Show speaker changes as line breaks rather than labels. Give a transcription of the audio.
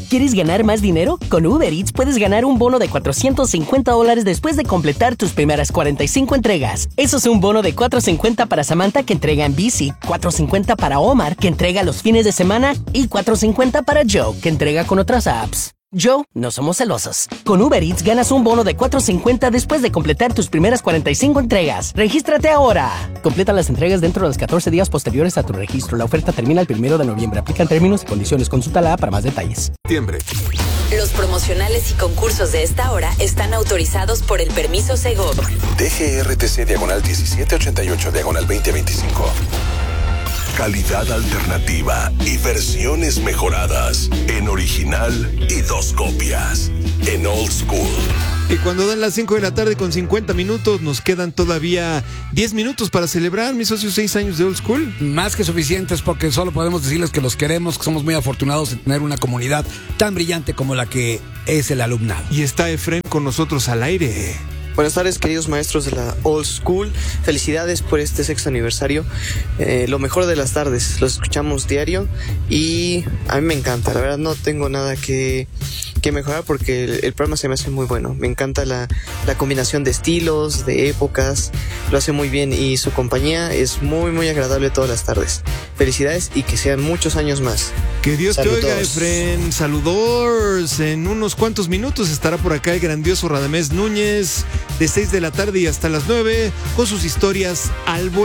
¿Quieres ganar más dinero? Con Uber Eats puedes ganar un bono de $450 después de completar tus primeras 45 entregas. Eso es un bono de $450 para Samantha, que entrega en bici, $450 para Omar, que entrega los fines de semana, y $450 para Joe, que entrega con otras apps. Joe, no somos celosos. Con Uber Eats ganas un bono de $450 después de completar tus primeras 45 entregas. ¡Regístrate ahora! Completa las entregas dentro de los 14 días posteriores a tu registro. La oferta termina el 1 de noviembre. Aplican términos y condiciones. Consulta la app para más detalles.
Los promocionales y concursos de esta hora están autorizados por el permiso Segov.
DGRTC /1788/2025. Calidad alternativa y versiones mejoradas en original y 2 copias en Old School.
Y cuando dan las 5 de la tarde con 50 minutos, nos quedan todavía 10 minutos para celebrar, mis socios, 6 años de Old School.
Más que suficientes, porque solo podemos decirles que los queremos, que somos muy afortunados de tener una comunidad tan brillante como la que es el alumnado.
Y está Efren con nosotros al aire.
Buenas tardes, queridos maestros de la Old School. Felicidades por este 6º aniversario. Lo mejor de las tardes. Los escuchamos diario y a mí me encanta. La verdad no tengo nada que mejorar porque el programa se me hace muy bueno. Me encanta la combinación de estilos, de épocas. Lo hace muy bien y su compañía es muy, muy agradable todas las tardes. Felicidades y que sean muchos años más.
Que Dios
Saludos.
te oiga, Efren. Saludos. En unos cuantos minutos estará por acá el grandioso Radamés Núñez, de 6 de la tarde y hasta las 9, con sus historias al volante.